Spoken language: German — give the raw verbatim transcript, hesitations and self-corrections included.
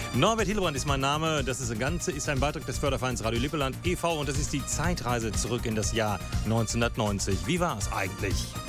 Norbert Hildebrand ist mein Name. Das ist, Ganze ist ein Beitrag des Fördervereins Radio Lippe Land e V und das ist die Zeitreise zurück in das Jahr neunzehnhundertneunzig. Wie war es eigentlich?